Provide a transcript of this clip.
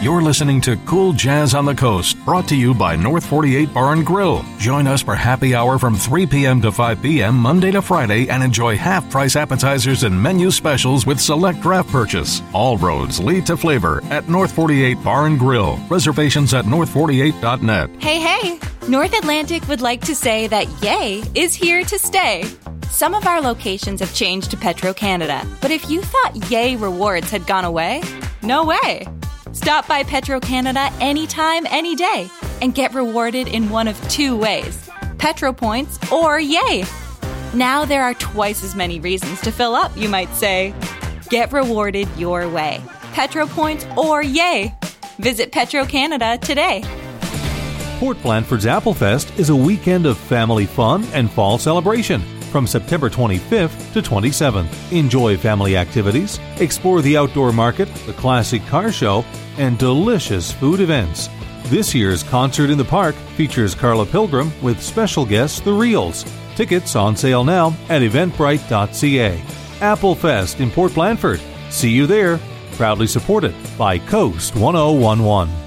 You're listening to Cool Jazz on the Coast, brought to you by North 48 Bar and Grill. Join us for happy hour from 3 p.m. to 5 p.m. Monday to Friday and enjoy half-price appetizers and menu specials with select draft purchase. All roads lead to flavor at North 48 Bar and Grill. Reservations at north48.net. Hey! North Atlantic would like to say that Yay is here to stay. Some of our locations have changed to Petro-Canada, but if you thought Yay rewards had gone away, no way. Stop by Petro-Canada anytime, any day, and get rewarded in one of two ways: Petro Points or Yay. Now there are twice as many reasons to fill up, you might say. Get rewarded your way. Petro Points or Yay. Visit Petro-Canada today. Port Blandford's Apple Fest is a weekend of family fun and fall celebration from September 25th to 27th. Enjoy family activities, explore the outdoor market, the classic car show, and delicious food events. This year's Concert in the Park features Carla Pilgrim with special guests The Reels. Tickets on sale now at eventbrite.ca. Apple Fest in Port Blandford. See you there. Proudly supported by Coast 1011.